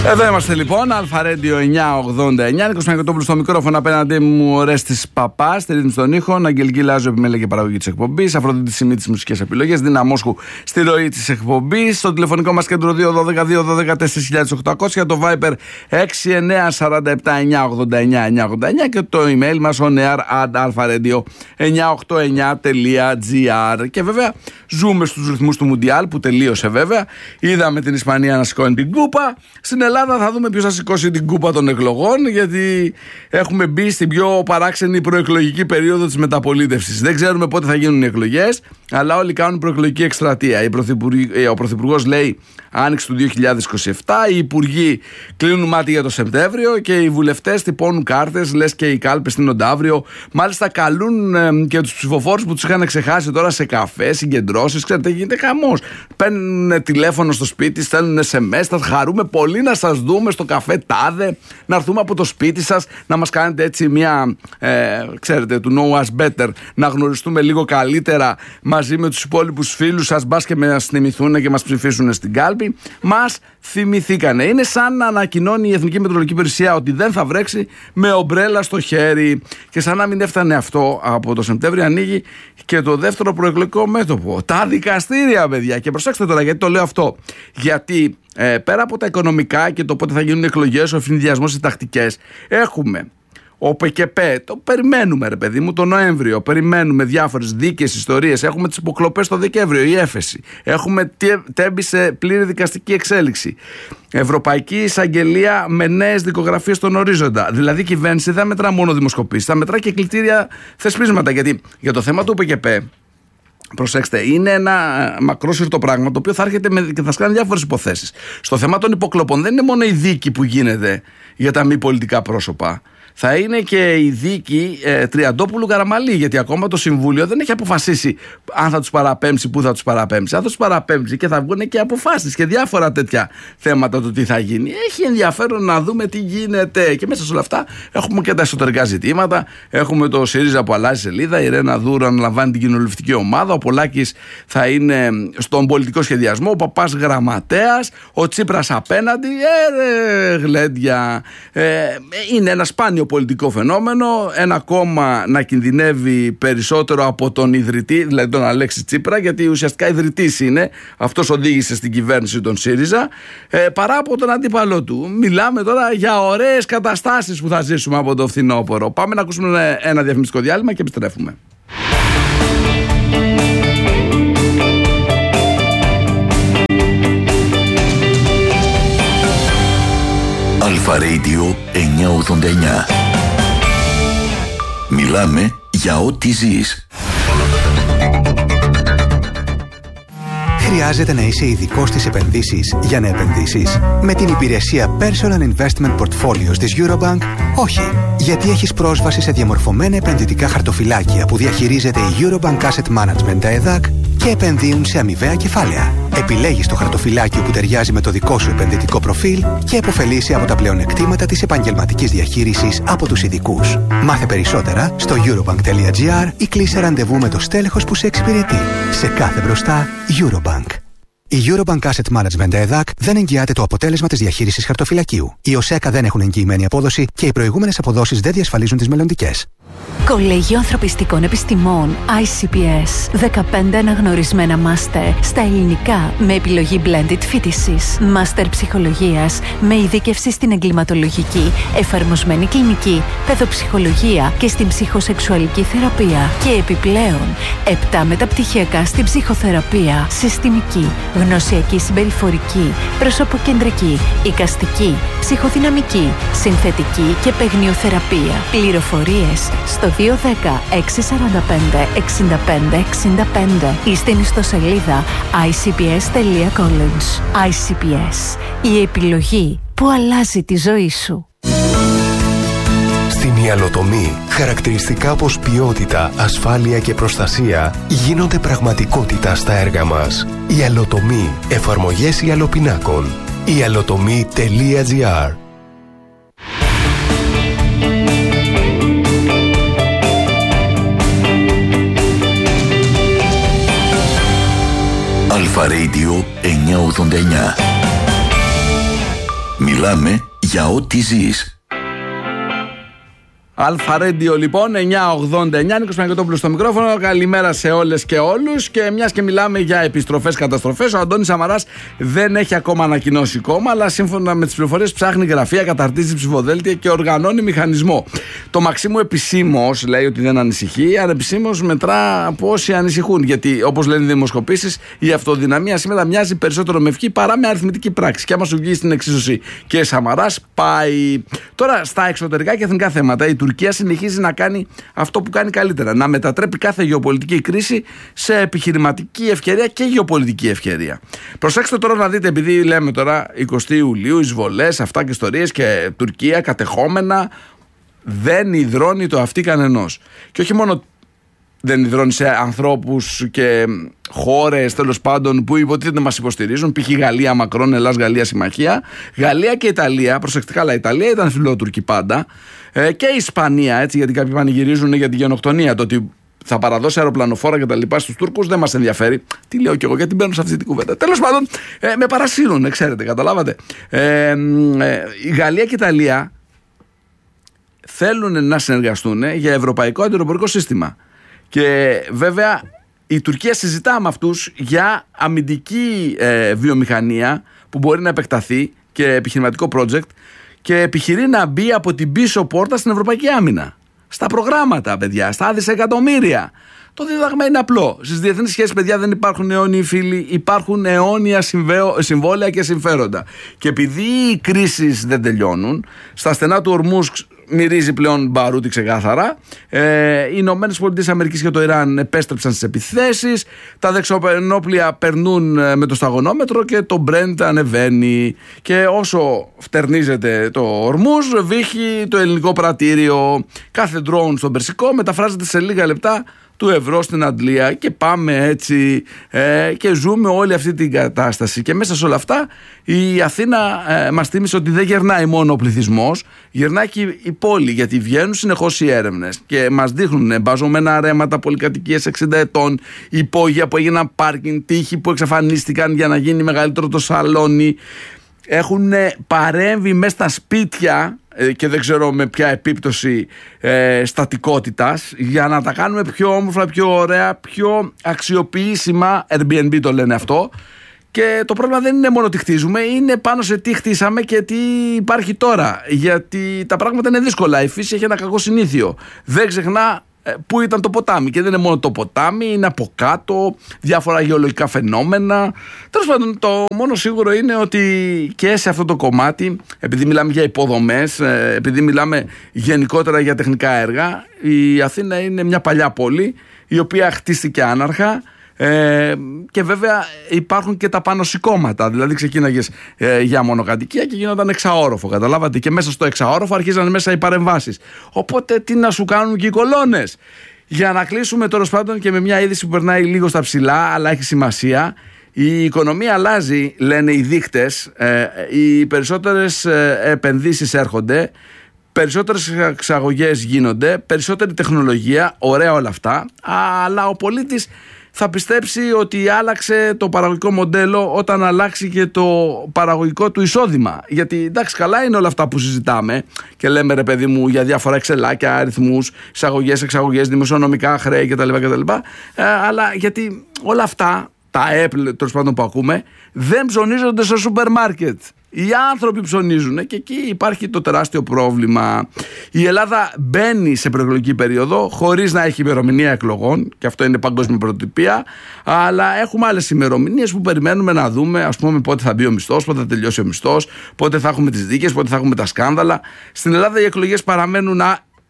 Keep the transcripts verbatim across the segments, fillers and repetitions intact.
Εδώ είμαστε λοιπόν, Αλφα Radio εννιακόσια ογδόντα εννιά. Νίκος Μαγιωτόπουλος στο μικρόφωνο, απέναντί μου ο Ρέστης Παπάς, στη ρύθμιση των ήχων, Αγγελική Λάζου, επιμέλεια και παραγωγή της εκπομπής, Αφροδίτη Σιμή τις μουσικές επιλογές, Δίνα Μόσχου στη ροή της εκπομπής, στο τηλεφωνικό μας κέντρο δύο ένα δύο δύο ένα τέσσερα χιλιάδες οκτακόσια, το Viber έξι εννιά τέσσερα επτά εννιά ογδόντα εννιά εννιά ογδόντα εννιά και το email μας on air at alfaradio εννιακόσια ογδόντα εννιά τελεία τζι άρ. Και βέβαια ζούμε στους ρυθμούς του Μουντιάλ που τελείωσε βέβαια. Είδαμε την Ισπανία να σηκώνει την κούπα. Στην Ελλάδα θα δούμε ποιος θα σηκώσει την κούπα των εκλογών, γιατί έχουμε μπει στην πιο παράξενη προεκλογική περίοδο της μεταπολίτευσης. Δεν ξέρουμε πότε θα γίνουν οι εκλογές, αλλά όλοι κάνουν προεκλογική εκστρατεία. Ο Πρωθυπουργός λέει άνοιξη του δύο χιλιάδες είκοσι επτά, οι υπουργοί κλείνουν μάτι για το Σεπτέμβριο και οι βουλευτές τυπώνουν κάρτες, λες και οι κάλπες στείνονται αύριο. Μάλιστα καλούν ε, και τους ψηφοφόρους που τους είχαν ξεχάσει τώρα σε καφέ, συγκεντρώσεις. Ξέρετε, γίνεται χαμός. Παίρνουν τηλέφωνο στο σπίτι, στέλνουν ες εμ ες, θα χαρούμε πολύ να σας δούμε στο καφέ τάδε, να έρθουμε από το σπίτι σας, να μας κάνετε έτσι μια, ε, ξέρετε, του know us better, να γνωριστούμε λίγο καλύτερα μαζί με τους υπόλοιπους φίλους σας, μπας και μας θυμηθούν και μας ψηφίσουν στην κάλπη. Μας θυμηθήκανε. Είναι σαν να ανακοινώνει η Εθνική Μετεωρολογική Υπηρεσία ότι δεν θα βρέξει με ομπρέλα στο χέρι. Και σαν να μην έφτανε αυτό, από το Σεπτέμβριο ανοίγει και το δεύτερο προεκλογικό μέτωπο. Τα δικαστήρια, παιδιά. Και προσέξτε τώρα, γιατί το λέω αυτό. Γιατί ε, πέρα από τα οικονομικά και το πότε θα γίνουν εκλογές, ο ευνηδιασμός, οι τακτικές, έχουμε ο ΠΚΠ, το περιμένουμε ρε παιδί μου, τον Νοέμβριο, περιμένουμε διάφορες δίκες, ιστορίες, έχουμε τις υποκλοπές το Δεκέμβριο, η έφεση, έχουμε τέμπη σε πλήρη δικαστική εξέλιξη, Ευρωπαϊκή Εισαγγελία με νέες δικογραφίες στον ορίζοντα. Δηλαδή η κυβέρνηση δεν μετρά μόνο δημοσκοπήσεις, θα μετρά και κλητήρια θεσπίσματα, γιατί για το θέμα του ΠΚΠ, προσέξτε, είναι ένα μακρόσυρτο πράγμα το οποίο θα έρχεται με, και θα σκάνει διάφορες υποθέσεις. Στο θέμα των υποκλοπών δεν είναι μόνο η δίκη που γίνεται για τα μη πολιτικά πρόσωπα. Θα είναι και η δίκη ε, Τριαντόπουλου Καραμαλή, γιατί ακόμα το Συμβούλιο δεν έχει αποφασίσει αν θα τους παραπέμψει, πού θα τους παραπέμψει. Αν θα τους παραπέμψει και θα βγουν και αποφάσεις και διάφορα τέτοια θέματα του τι θα γίνει. Έχει ενδιαφέρον να δούμε τι γίνεται. Και μέσα σε όλα αυτά έχουμε και τα εσωτερικά ζητήματα. Έχουμε το ΣΥΡΙΖΑ που αλλάζει σελίδα, η Ρένα Δούρο αναλαμβάνει την κοινοβουλευτική ομάδα, ο Πολάκης θα είναι στον πολιτικό σχεδιασμό, ο Παπάς γραμματέας, ο Τσίπρας απέναντι. Ε, ρε, γλέντια. Ε, είναι ένα σπάνιο πολιτικό φαινόμενο, ένα κόμμα να κινδυνεύει περισσότερο από τον ιδρυτή, δηλαδή τον Αλέξη Τσίπρα, γιατί ουσιαστικά ιδρυτής είναι, αυτός οδήγησε στην κυβέρνηση τον ΣΥΡΙΖΑ, ε, παρά από τον αντίπαλό του. Μιλάμε τώρα για ωραίες καταστάσεις που θα ζήσουμε από το φθινόπωρο. Πάμε να ακούσουμε ένα διαφημιστικό διάλειμμα και επιστρέφουμε. Αλφα Radio εννιακόσια ογδόντα εννιά. Μιλάμε για ό,τι ζεις. Χρειάζεται να είσαι ειδικός στις επενδύσεις για να επενδύσεις? Με την υπηρεσία Personal Investment Portfolios της Eurobank, όχι. Γιατί έχεις πρόσβαση σε διαμορφωμένα επενδυτικά χαρτοφυλάκια που διαχειρίζεται η Eurobank Asset Management ΕΔΑΚ και επενδύουν σε αμοιβαία κεφάλαια. Επιλέγεις το χαρτοφυλάκιο που ταιριάζει με το δικό σου επενδυτικό προφίλ και επωφελείσαι από τα πλεονεκτήματα της επαγγελματικής διαχείρισης από τους ειδικούς. Μάθε περισσότερα στο eurobank τελεία gr ή κλείσε ραντεβού με το στέλεχος που σε εξυπηρετεί. Σε κάθε μπροστά, Eurobank. Η Eurobank Asset Management ΕΔΑΚ δεν εγγυάται το αποτέλεσμα της διαχείρισης χαρτοφυλακίου. Οι ΟΣΕΚΑ δεν έχουν εγγυημένη απόδοση και οι προηγούμενες αποδόσεις δεν διασφαλίζουν τις μελλοντικές. Κολέγιο Ανθρωπιστικών Επιστημών άι σι πι ες. δεκαπέντε αναγνωρισμένα μάστερ στα ελληνικά με επιλογή blended φοιτησης. Μάστερ ψυχολογίας με ειδίκευση στην εγκληματολογική, εφαρμοσμένη κλινική, παιδοψυχολογία και στην ψυχοσεξουαλική θεραπεία. Και επιπλέον, επτά μεταπτυχιακά στην ψυχοθεραπεία, συστημική, γνωσιακή συμπεριφορική, προσωποκεντρική, εικαστική, ψυχοδυναμική, συνθετική και παιγνιοθεραπεία. Πληροφορίες στο δύο ένα μηδέν έξι τέσσερα πέντε έξι πέντε έξι πέντε ή στην ιστοσελίδα άι σι πι ες τελεία college. άι σι πι ες, η επιλογή που αλλάζει τη ζωή σου. Στην ιαλοτομή, χαρακτηριστικά όπως ποιότητα, ασφάλεια και προστασία γίνονται πραγματικότητα στα έργα μας. Ιαλοτομή, εφαρμογές ιαλοπινάκων. ιαλοτομή τελεία gr. Αλφα Radio εννιακόσια ογδόντα εννιά. Μιλάμε για ό,τι ζεις. Αλφα Ρέντιο λοιπόν, εννιά ογδόντα εννιά, Νίκος Παναγιωτόπουλος στο μικρόφωνο. Καλημέρα σε όλες και όλους. Και μιας και μιλάμε για επιστροφές, καταστροφές, ο Αντώνης Σαμαράς δεν έχει ακόμα ανακοινώσει κόμμα, αλλά σύμφωνα με τις πληροφορίες ψάχνει γραφεία, καταρτίζει ψηφοδέλτια και οργανώνει μηχανισμό. Το Μαξίμου επισήμως λέει ότι δεν ανησυχεί, ανεπισήμως μετρά από όσοι ανησυχούν. Γιατί όπως λένε οι δημοσκοπήσεις, η αυτοδυναμία σήμερα μοιάζει περισσότερο με ευχή παρά με αριθμητική πράξη. Και άμα σου βγει στην εξίσωση και Σαμαράς, πάει. Τώρα στα εξωτερικά και εθνικά θέματα, η Τουρκία συνεχίζει να κάνει αυτό που κάνει καλύτερα. Να μετατρέπει κάθε γεωπολιτική κρίση σε επιχειρηματική ευκαιρία και γεωπολιτική ευκαιρία. Προσέξτε τώρα να δείτε, επειδή λέμε τώρα εικοστή Ιουλίου, εισβολές, αυτά και ιστορίες και Τουρκία κατεχόμενα, δεν υδρώνει το αυτί κανενός. Και όχι μόνο δεν υδρώνει σε ανθρώπους και χώρες τέλος πάντων που υποτίθεται μας υποστηρίζουν, π.χ. Γαλλία, Μακρόν, Ελλάς, Γαλλία, συμμαχία. Γαλλία και Ιταλία, προσεκτικά, αλλά η Ιταλία ήταν φιλότουρκη πάντα. Ε, και η Ισπανία, έτσι, γιατί κάποιοι πανηγυρίζουν για τη γενοκτονία. Το ότι θα παραδώσει αεροπλανοφόρα και τα λοιπά στους Τούρκους δεν μας ενδιαφέρει. Τι λέω κι εγώ, γιατί μπαίνω σε αυτή την κουβέντα. Τέλος πάντων, ε, με παρασύρουν, ξέρετε, καταλάβατε. Ε, ε, η Γαλλία και η Ιταλία θέλουν να συνεργαστούν για ευρωπαϊκό αντιεροπορικό σύστημα. Και βέβαια η Τουρκία συζητά με αυτούς για αμυντική ε, βιομηχανία που μπορεί να επεκταθεί και επιχειρηματικό project, και επιχειρεί να μπει από την πίσω πόρτα στην ευρωπαϊκή άμυνα. Στα προγράμματα, παιδιά, στα δισεκατομμύρια. Το δίδαγμα είναι απλό. Στις διεθνείς σχέσεις, παιδιά, δεν υπάρχουν αιώνιοι φίλοι, υπάρχουν αιώνια συμβόλαια και συμφέροντα. Και επειδή οι κρίσεις δεν τελειώνουν, στα στενά του Ορμούζ μυρίζει πλέον μπαρούτι ξεκάθαρα. Ε, οι Ηνωμένες Πολιτείες Αμερικής και το Ιράν επέστρεψαν στις επιθέσεις. Τα δεξιοπενόπλια περνούν με το σταγονόμετρο και το Brent ανεβαίνει. Και όσο φτερνίζεται το Ορμούζ, βύχει το ελληνικό πρατήριο. Κάθε drone στον Περσικό μεταφράζεται σε λίγα λεπτά του ευρώ στην Αντλία, και πάμε έτσι ε, και ζούμε όλη αυτή την κατάσταση. Και μέσα σε όλα αυτά η Αθήνα ε, μας θύμισε ότι δεν γερνάει μόνο ο πληθυσμός, γερνάει και η πόλη, γιατί βγαίνουν συνεχώς οι έρευνες και μας δείχνουν μπαζωμένα ρέματα, πολυκατοικίες εξήντα ετών, υπόγεια που έγιναν πάρκινγκ, τείχη που εξαφανίστηκαν για να γίνει μεγαλύτερο το σαλόνι. Έχουν παρέμβει μέσα στα σπίτια και δεν ξέρω με ποια επίπτωση ε, στατικότητας, για να τα κάνουμε πιο όμορφα, πιο ωραία, πιο αξιοποιήσιμα. Airbnb το λένε αυτό. Και το πρόβλημα δεν είναι μόνο τι χτίζουμε, είναι πάνω σε τι χτίσαμε και τι υπάρχει τώρα. Γιατί τα πράγματα είναι δύσκολα. Η φύση έχει ένα κακό συνήθειο. Δεν ξεχνά πού ήταν το ποτάμι. Και δεν είναι μόνο το ποτάμι, είναι από κάτω, διάφορα γεωλογικά φαινόμενα. Τέλος πάντων, το μόνο σίγουρο είναι ότι και σε αυτό το κομμάτι, επειδή μιλάμε για υποδομές, επειδή μιλάμε γενικότερα για τεχνικά έργα, η Αθήνα είναι μια παλιά πόλη, η οποία χτίστηκε άναρχα. Ε, και βέβαια υπάρχουν και τα πάνω σηκώματα. Δηλαδή ξεκίναγες ε, για μονοκατοικία και γίνονταν εξαόροφο, καταλάβατε, και μέσα στο εξαόροφο αρχίζαν μέσα οι παρεμβάσεις. Οπότε τι να σου κάνουν και οι κολόνες. Για να κλείσουμε τέλος πάντων και με μια είδηση που περνάει λίγο στα ψηλά, αλλά έχει σημασία. Η οικονομία αλλάζει, λένε οι δείκτες. ε, Οι περισσότερες ε, επενδύσεις έρχονται, περισσότερες εξαγωγές γίνονται, περισσότερη τεχνολογία, ωραία όλα αυτά. Αλλά ο πολίτης θα πιστέψει ότι άλλαξε το παραγωγικό μοντέλο όταν αλλάξει και το παραγωγικό του εισόδημα. Γιατί εντάξει, καλά είναι όλα αυτά που συζητάμε και λέμε, ρε παιδί μου, για διάφορα εξελάκια, αριθμούς, εισαγωγές, εξαγωγές, δημοσιονομικά χρέη κτλ. κτλ. Ε, αλλά γιατί όλα αυτά, τα Apple τέλος πάντων που ακούμε, δεν ψωνίζονται στο σούπερ μάρκετ. Οι άνθρωποι ψωνίζουν και εκεί υπάρχει το τεράστιο πρόβλημα. Η Ελλάδα μπαίνει σε προεκλογική περίοδο χωρίς να έχει ημερομηνία εκλογών, και αυτό είναι παγκόσμια πρωτοτυπία, αλλά έχουμε άλλες ημερομηνίες που περιμένουμε να δούμε, ας πούμε, πότε θα μπει ο μισθός, πότε θα τελειώσει ο μισθός, πότε θα έχουμε τις δίκες, πότε θα έχουμε τα σκάνδαλα. Στην Ελλάδα οι εκλογές παραμένουν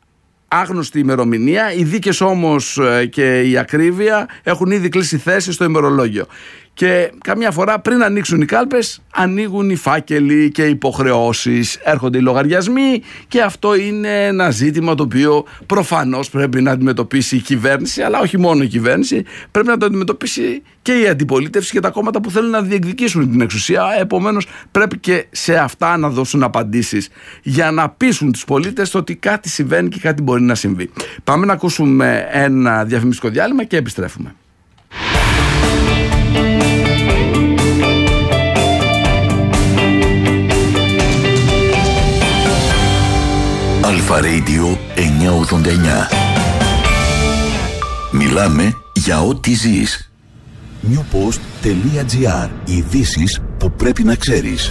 άγνωστη ημερομηνία. Οι δίκες όμως και η ακρίβεια έχουν ήδη κλείσει θέση στο ημερολόγιο. Και καμιά φορά πριν ανοίξουν οι κάλπες, ανοίγουν οι φάκελοι και οι υποχρεώσεις, έρχονται οι λογαριασμοί, και αυτό είναι ένα ζήτημα το οποίο προφανώς πρέπει να αντιμετωπίσει η κυβέρνηση, αλλά όχι μόνο η κυβέρνηση, πρέπει να το αντιμετωπίσει και η αντιπολίτευση και τα κόμματα που θέλουν να διεκδικήσουν την εξουσία. Επομένως πρέπει και σε αυτά να δώσουν απαντήσεις για να πείσουν τους πολίτες ότι κάτι συμβαίνει και κάτι μπορεί να συμβεί. Πάμε να ακούσουμε ένα διαφημιστικό διάλειμμα και επιστρέφουμε. Αλφα Radio εννιακόσια ογδόντα εννιά. Μιλάμε για ό,τι ζεις. newpost.gr. Ειδήσεις που πρέπει να ξέρεις.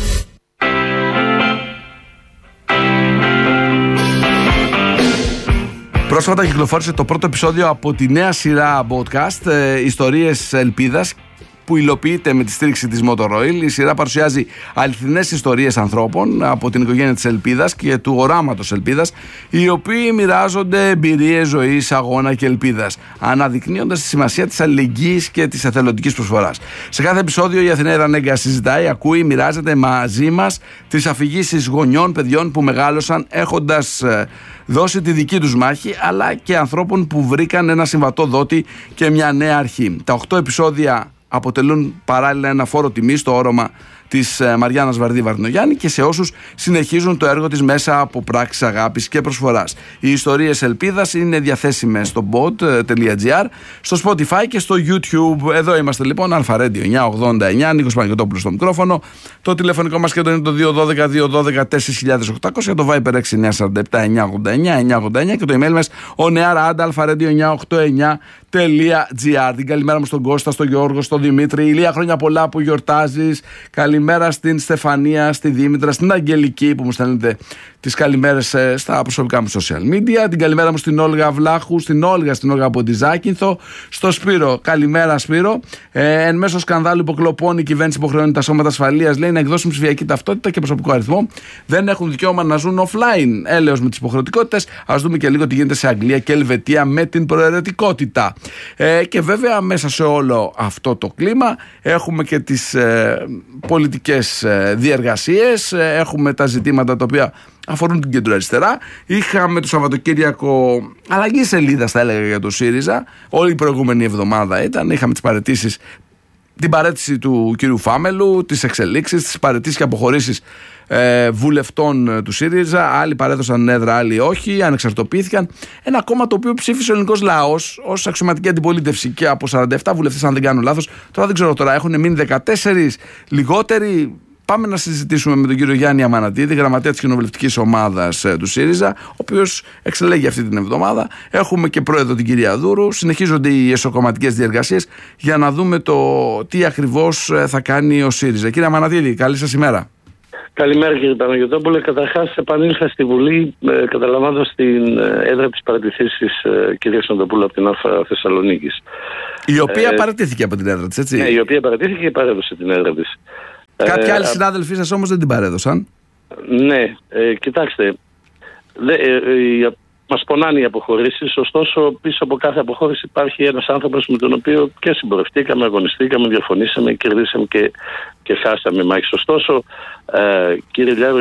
Πρόσφατα κυκλοφόρησε το πρώτο επεισόδιο από τη νέα σειρά podcast ε, Ιστορίες Ελπίδας, που υλοποιείται με τη στήριξη της Motor Oil. Η σειρά παρουσιάζει αληθινές ιστορίες ανθρώπων από την οικογένεια της Ελπίδας και του οράματος Ελπίδας, οι οποίοι μοιράζονται εμπειρίες ζωής, αγώνα και ελπίδας, αναδεικνύοντας τη σημασία της αλληλεγγύης και της εθελοντικής προσφοράς. Σε κάθε επεισόδιο η Αθηναία Ρανέγκα συζητάει, ακούει, μοιράζεται μαζί μας τις αφηγήσεις γονιών, παιδιών που μεγάλωσαν έχοντας δώσει τη δική τους μάχη, αλλά και ανθρώπων που βρήκαν ένα συμβατό δότη και μια νέα αρχή. Τα οκτώ επεισόδια αποτελούν παράλληλα ένα φόρο τιμή στο όρομα της Μαριάννας Βαρδί Βαρδινογιάννη και σε όσους συνεχίζουν το έργο της μέσα από πράξεις αγάπης και προσφοράς. Οι ιστορίες ελπίδας είναι διαθέσιμες στο bot.gr, στο Spotify και στο YouTube. Εδώ είμαστε λοιπόν, Αλφα Radio εννιακόσια ογδόντα εννιά, Νίκος Παναγιωτόπουλος στο μικρόφωνο. Το τηλεφωνικό μας κέντρο είναι το δύο ένα δύο δύο ένα δύο τέσσερα χιλιάδες οκτακόσια, το Viber έξι εννιά τέσσερα επτά εννιακόσια ογδόντα εννιά εννιακόσια ογδόντα εννιά και το email μας oneara at alpha radio εννιακόσια ογδόντα εννιά τελεία gr. Την καλημέρα μου στον Κώστα, στον Γιώργο, στον Δημήτρη. Ηλία, χρόνια πολλά που γιορτάζεις. Καλημέρα στην Στεφανία, στη Δήμητρα, στην Αγγελική που μου στέλνετε τις καλημέρες στα προσωπικά μου social media. Την καλημέρα μου στην Όλγα Βλάχου, στην Όλγα, στην Όλγα από τη Ζάκυνθο, στο Σπύρο. Καλημέρα, Σπύρο. Ε, εν μέσω σκανδάλου υποκλοπών, η κυβέρνηση υποχρεώνει τα σώματα ασφαλείας, λέει, να εκδώσουν ψηφιακή ταυτότητα και προσωπικό αριθμό. Δεν έχουν δικαίωμα να ζουν offline. Έλεος με τις υποχρεωτικότητες. Ας δούμε και λίγο τι γίνεται σε Αγγλία και Ελβετία με την προαιρετικότητα. Ε, και βέβαια μέσα σε όλο αυτό το κλίμα έχουμε και τις ε, πολιτικές ε, διεργασίες, ε, έχουμε τα ζητήματα τα οποία αφορούν την κεντροαριστερά. Είχαμε το Σαββατοκύριακο αλλαγή σελίδα, θα έλεγα, για το ΣΥΡΙΖΑ. Όλη η προηγούμενη εβδομάδα ήταν. Είχαμε τις παραιτήσεις, την παραίτηση του κύριου Φάμελου, τις εξελίξεις, τις παραιτήσεις και αποχωρήσεις ε, βουλευτών του ΣΥΡΙΖΑ. Άλλοι παρέδωσαν έδρα, άλλοι όχι, ανεξαρτοποιήθηκαν. Ένα κόμμα το οποίο ψήφισε ο ελληνικός λαός ως αξιωματική αντιπολίτευση και από σαράντα επτά βουλευτές, αν δεν κάνω λάθος. Τώρα δεν ξέρω, τώρα έχουν μείνει δεκατέσσερα λιγότεροι. Πάμε να συζητήσουμε με τον κύριο Γιάννη Αμανατίδη, γραμματέα της κοινοβουλευτικής ομάδας ε, του ΣΥΡΙΖΑ, ο οποίος εξελέγει αυτή την εβδομάδα. Έχουμε και πρόεδρο την κυρία Δούρου. Συνεχίζονται οι εσωκομματικές διεργασίες για να δούμε το τι ακριβώς θα κάνει ο ΣΥΡΙΖΑ. Κύριε Αμανατίδη, καλή σας ημέρα. Καλημέρα κύριε Παναγιωτόπουλε. Καταρχάς επανήλθα στη Βουλή ε, καταλαμβάνοντας την έδρα της παρατηθήσης ε, κυρία Σοντοπούλου από την Αλφα Θεσσαλονίκης. Η οποία ε, παρατήθηκε από την έδρα της, έτσι. Ναι, η οποία παρατήθηκε και παρέδωσε την έδρα της. Κάποιοι ε, άλλοι συνάδελφοί σας όμως δεν την παρέδωσαν. Ναι, ε, κοιτάξτε, δε, ε, ε, μας πονάνε οι αποχωρήσεις, ωστόσο πίσω από κάθε αποχώρηση υπάρχει ένας άνθρωπος με τον οποίο και συμπορευτήκαμε, αγωνιστήκαμε, διαφωνήσαμε, κερδίσαμε και, και χάσαμε μάχες. Ωστόσο, ε, κύριε Λιάρο,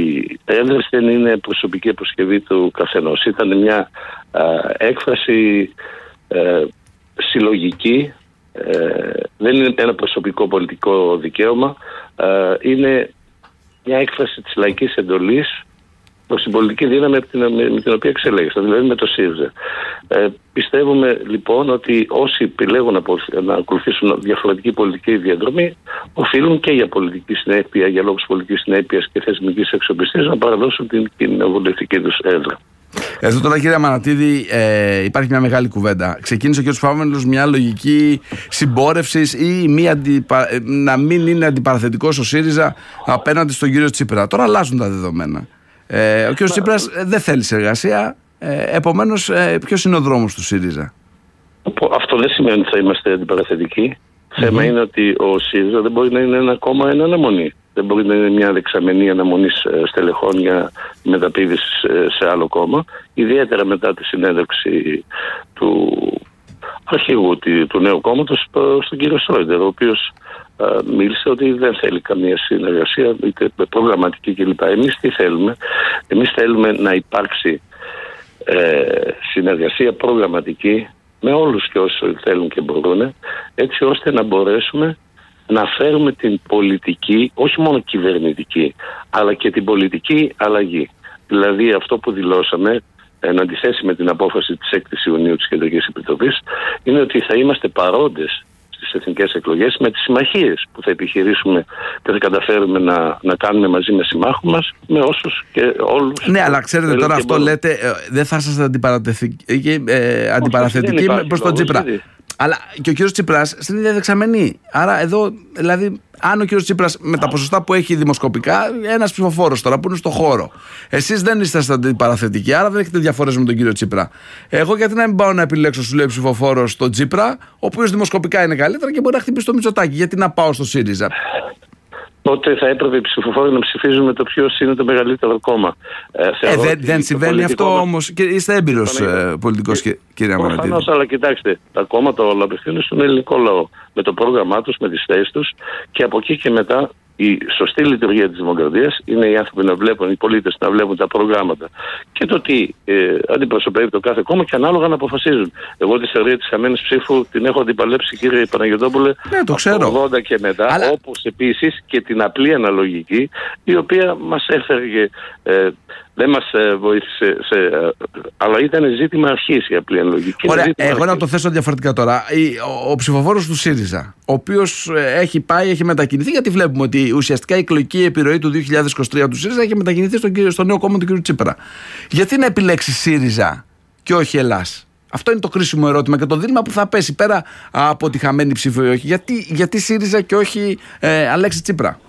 η έδραση δεν είναι προσωπική αποσκευή του καθενός. Ήταν μια ε, έκφραση ε, συλλογική. Ε, δεν είναι ένα προσωπικό πολιτικό δικαίωμα, ε, είναι μια έκφραση της λαϊκής εντολής προς την πολιτική δύναμη με την, με την οποία εξελέγεται, δηλαδή με το ΣΥΡΙΖΑ. Ε, πιστεύουμε λοιπόν ότι όσοι επιλέγουν να, να ακολουθήσουν διαφορετική πολιτική διαδρομή οφείλουν και για πολιτική συνέπεια, για λόγους πολιτικής συνέπειας και θεσμικής αξιοπιστίας να παραδώσουν την κοινοβουλευτική τους έδρα. Εδώ τώρα, κύριε Αμανατίδη, ε, υπάρχει μια μεγάλη κουβέντα. Ξεκίνησε ο κ. Φάμελος μια λογική συμπόρευσης ή μια αντιπα... να μην είναι αντιπαραθετικός ο ΣΥΡΙΖΑ απέναντι στον κύριο Τσίπρα. Τώρα αλλάζουν τα δεδομένα. Ε, ο κ. Μα... Τσίπρας δεν θέλει συνεργασία. Ε, επομένως, ε, ποιος είναι ο δρόμος του ΣΥΡΙΖΑ? Αυτό δεν σημαίνει ότι θα είμαστε αντιπαραθετικοί. Mm-hmm. Θέμα είναι ότι ο ΣΥΡΙΖΑ δεν μπορεί να είναι ένα κόμμα εν αναμονή. Δεν μπορεί να είναι μια δεξαμενή αναμονή στελεχών για μεταπήδηση σε άλλο κόμμα. Ιδιαίτερα μετά τη συνέντευξη του αρχηγού του νέου κόμματος στον κύριο Στρόιντερ, ο οποίος μίλησε ότι δεν θέλει καμία συνεργασία, είτε προγραμματική κλπ. Εμείς τι θέλουμε? Εμείς θέλουμε να υπάρξει ε, συνεργασία προγραμματική με όλους και όσοι θέλουν και μπορούν, έτσι ώστε να μπορέσουμε να φέρουμε την πολιτική, όχι μόνο κυβερνητική, αλλά και την πολιτική αλλαγή. Δηλαδή αυτό που δηλώσαμε, εν αντιθέσει με την απόφαση της έκτης Ιουνίου της Κεντρικής Επιτροπής, είναι ότι θα είμαστε παρόντες στις εθνικές εκλογές με τις συμμαχίες που θα επιχειρήσουμε και θα καταφέρουμε να, να κάνουμε μαζί με συμμάχους μας, με όσους και όλους. Ναι, αλλά ξέρετε τώρα αυτό μπορούν. Λέτε, ε, δεν θα σας αντιπαραθετικοί ε, αντιπαραθετικοί προς τον Τσίπρα. Αλλά και ο κύριος Τσίπρας στην ίδια δεξαμενή. Άρα εδώ, δηλαδή, αν ο κύριος Τσίπρας με τα ποσοστά που έχει δημοσκοπικά, ένας ψηφοφόρος τώρα που είναι στο χώρο. Εσείς δεν είστε αντιπαραθετικοί, άρα δεν έχετε διαφορές με τον κύριο Τσίπρα. Εγώ γιατί να μην πάω να επιλέξω, σου λέει ψηφοφόρος, τον Τσίπρα, ο οποίος δημοσκοπικά είναι καλύτερα και μπορεί να χτυπήσει το Μητσοτάκη. Γιατί να πάω στο ΣΥΡΙΖΑ. Τότε θα έπρεπε οι ψηφοφόροι να ψηφίζουν με το ποιος είναι το μεγαλύτερο κόμμα. Ε, ε, δεν δεν συμβαίνει αυτό μας... όμως. Και είστε έμπειρος ε, πολιτικός, ε, κύριε Αμανατίδη. Προφανώς, αλλά κοιτάξτε, τα κόμματα όλα απευθύνονται στον ελληνικό λαό. Με το πρόγραμμά τους, με τις θέσεις τους και από εκεί και μετά. Η σωστή λειτουργία της δημοκρατίας είναι οι άνθρωποι να βλέπουν, οι πολίτες να βλέπουν τα προγράμματα και το τι ε, αντιπροσωπεύει το κάθε κόμμα και ανάλογα να αποφασίζουν. Εγώ τη θεωρία της χαμένης ψήφου την έχω αντιπαλέψει, κύριε Παναγιωτόπουλε, ναι, το ξέρω. από ογδόντα και μετά, αλλά... όπως επίσης και την απλή αναλογική, η οποία μας έφερε, ε, δεν μας ε, βοήθησε, σε, ε, αλλά ήταν ζήτημα αρχής η απλή αναλογική. Ωραία, εγώ αρχής. Να το θέσω διαφορετικά τώρα. Ο, ο ψηφοφόρος του ΣΥΡΙΖΑ, ο οποίος ε, έχει πάει, έχει μετακινηθεί, γιατί βλέπουμε ότι ουσιαστικά η εκλογική επιρροή του δύο χιλιάδες είκοσι τρία του ΣΥΡΙΖΑ έχει μετακινηθεί στο, στο νέο κόμμα του κ. Τσίπρα. Γιατί να επιλέξει ΣΥΡΙΖΑ και όχι Ελλάς? Αυτό είναι το κρίσιμο ερώτημα και το δίλημμα που θα πέσει πέρα από τη χαμένη ψήφο ή όχι. Γιατί, γιατί ΣΥΡΙΖΑ και όχι ε, Αλέξη Τσίπρα?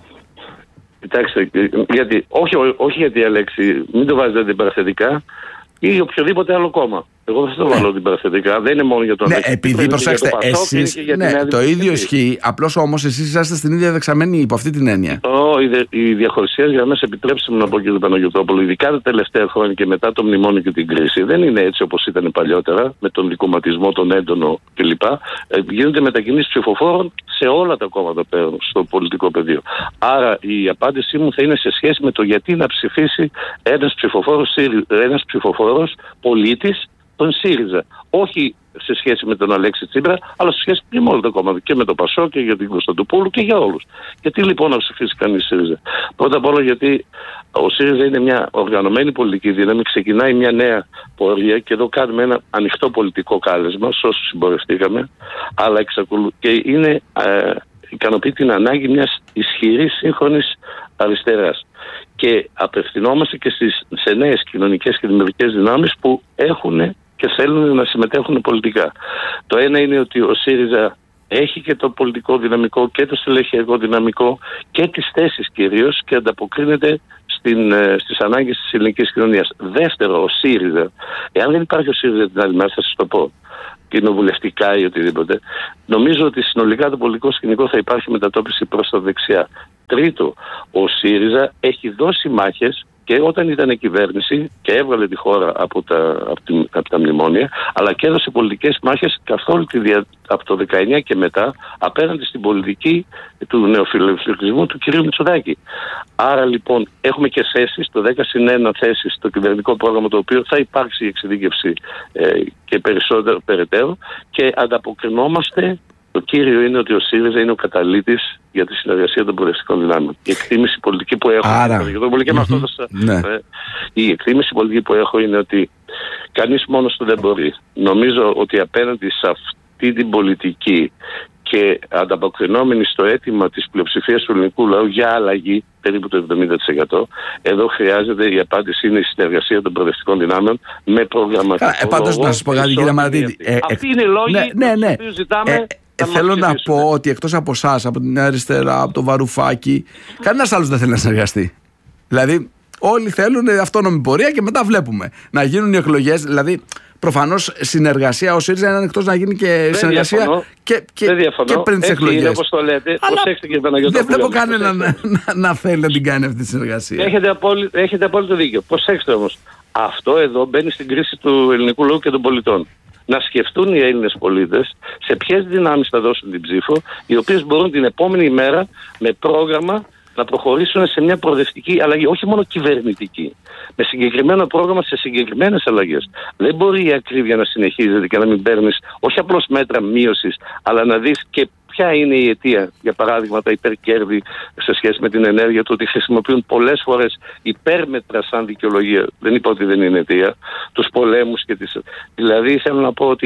Κοιτάξτε, γιατί, όχι, όχι γιατί η Αλέξη, μην το βάζετε αντιπαραθετικά, ή οποιοδήποτε άλλο κόμμα. Εγώ δεν θα το βάλω αντιπαραθετικά. Δεν είναι μόνο για τον ναι, Αλέξη. Επειδή προσέξτε, εσείς. Ναι, το ίδιο ισχύει. Απλώς όμως εσείς είσαστε στην ίδια δεξαμενή υπό αυτή την έννοια. Oh, οι διαχωριστικές γραμμές, επιτρέψτε μου να πω, κύριε Παναγιωτόπουλο, ειδικά τα τελευταία χρόνια και μετά το μνημόνιο και την κρίση, δεν είναι έτσι όπως ήταν παλιότερα, με τον δικομματισμό, τον έντονο κλπ. Ε, γίνονται μετακινήσεις ψηφοφόρων σε όλα τα κόμματα πέρα στο πολιτικό πεδίο. Άρα η απάντησή μου θα είναι σε σχέση με το γιατί να ψηφίσει ένας ψηφοφόρος, ένας ψηφοφόρος πολίτης τον ΣΥΡΙΖΑ. Όχι σε σχέση με τον Αλέξη Τσίπρα, αλλά σε σχέση και με όλα τα κόμματα. Και με το Πασό και για την Κωνσταντοπούλου και για όλους. Γιατί λοιπόν να ψηφίσει κανείς ΣΥΡΙΖΑ? Πρώτα απ' όλα γιατί ο ΣΥΡΙΖΑ είναι μια οργανωμένη πολιτική δύναμη, ξεκινάει μια νέα πορεία και εδώ κάνουμε ένα ανοιχτό πολιτικό κάλεσμα σε όσους συμπορευτήκαμε, αλλά εξακολου... και είναι, ε, ικανοποιεί την ανάγκη μιας ισχυρής σύγχρονης αριστεράς. Και απευθυνόμαστε και στις, σε νέες κοινωνικές και δημιουργικές δυνάμεις που έχουν και θέλουν να συμμετέχουν πολιτικά. Το ένα είναι ότι ο ΣΥΡΙΖΑ έχει και το πολιτικό δυναμικό και το στελεχειακό δυναμικό και τις θέσεις κυρίως και ανταποκρίνεται στην, στις ανάγκες της ελληνικής κοινωνίας. Δεύτερο, ο ΣΥΡΙΖΑ, εάν δεν υπάρχει ο ΣΥΡΙΖΑ την άλλη μέρα, θα σας το πω, κοινοβουλευτικά ή οτιδήποτε, νομίζω ότι συνολικά το πολιτικό σκηνικό θα υπάρχει μετατόπιση προς τα δεξιά. Τρίτο, ο ΣΥΡΙΖΑ έχει δώσει μάχες και όταν ήταν κυβέρνηση και έβγαλε τη χώρα από τα, από τη, από τα μνημόνια, αλλά και έδωσε πολιτικές μάχες καθ' όλη τη δια, από το δεκαεννιά και μετά απέναντι στην πολιτική του νεοφιλελευθερισμού του κ. Μητσοτάκη. Άρα λοιπόν έχουμε και θέσεις, το δέκα συν ένα θέσεις στο κυβερνητικό πρόγραμμα, το οποίο θα υπάρξει η εξειδίκευση ε, και περισσότερο περαιτέρω και ανταποκρινόμαστε. Το κύριο είναι ότι ο ΣΥΡΙΖΑ είναι ο καταλύτης για τη συνεργασία των προοδευτικών δυνάμεων. Η εκτίμηση πολιτική που έχω, Άρα, και με αυτό θα, ναι. ε, η εκτίμηση πολιτική που έχω είναι ότι κανείς μόνος του δεν μπορεί. Νομίζω ότι απέναντι σε αυτή την πολιτική και ανταποκρινόμενοι στο αίτημα της πλειοψηφίας του ελληνικού λαού για αλλαγή, περίπου το εβδομήντα τοις εκατό, εδώ χρειάζεται, η απάντηση είναι η συνεργασία των προοδευτικών δυνάμεων με προγραμματικό. Ε, πάντως να σας πω κάτι, κύριε Αμανατίδη. Ε, Αυτοί είναι οι λόγοι ναι, ναι, ναι. που ζητάμε. Ε, ε, θέλω να πω ότι εκτός από εσάς, από την αριστερά, από το Βαρουφάκι, κανένας άλλος δεν θέλει να συνεργαστεί. Δηλαδή, όλοι θέλουν αυτόνομη πορεία και μετά βλέπουμε να γίνουν οι εκλογές. Δηλαδή, προφανώς συνεργασία ο ΣΥΡΙΖΑ είναι ανοιχτός να γίνει και δεν συνεργασία διαφωνώ. και, και, και πριν τις εκλογές. Είναι όπως το λέτε. Προσέξτε, κύριε Παναγιωτόπουλο. Δεν βλέπω κανένα να, να, να θέλει να την κάνει αυτή τη συνεργασία. Έχετε απόλυτο, έχετε απόλυτο δίκιο. Προσέξτε όμως. Αυτό εδώ μπαίνει στην κρίση του ελληνικού λαού και των πολιτών. Να σκεφτούν οι Έλληνες πολίτες σε ποιες δυνάμεις θα δώσουν την ψήφο, οι οποίες μπορούν την επόμενη ημέρα με πρόγραμμα να προχωρήσουν σε μια προοδευτική αλλαγή, όχι μόνο κυβερνητική, με συγκεκριμένο πρόγραμμα σε συγκεκριμένες αλλαγές. Δεν μπορεί η ακρίβεια να συνεχίζεται και να μην παίρνεις όχι απλώς μέτρα μείωσης, αλλά να δεις και ποια είναι η αιτία. Για παράδειγμα, τα υπερκέρδη σε σχέση με την ενέργεια, το ότι χρησιμοποιούν πολλές φορές υπέρμετρα σαν δικαιολογία. Δεν είπα ότι δεν είναι αιτία. Τους πολέμους και τις. Δηλαδή, θέλω να πω ότι